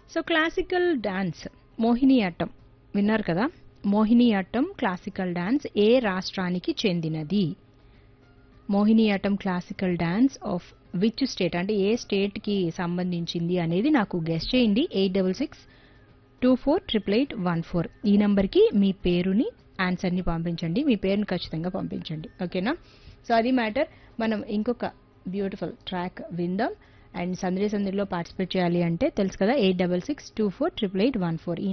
So classical dance Mohiniyattam విన్నారు కదా. Mohiniyattam classical dance ఏ రాష్ట్రానికి చెందినది? Mohiniyattam classical dance of which state, అంటే ఏ స్టేట్ కి సంబంధించింది అనేది నాకు గెస్ చేయండి. 8662488814 ఈ నంబర్కి మీ పేరుని ఆన్సర్ని పంపించండి. మీ పేరుని ఖచ్చితంగా పంపించండి, ఓకేనా. సో అది మ్యాటర్. మనం ఇంకొక బ్యూటిఫుల్ ట్రాక్ విందాం. అండ్ సందడి సందడిలో పార్టిసిపేట్ చేయాలి అంటే తెలుసు కదా, 8662488814 ఈ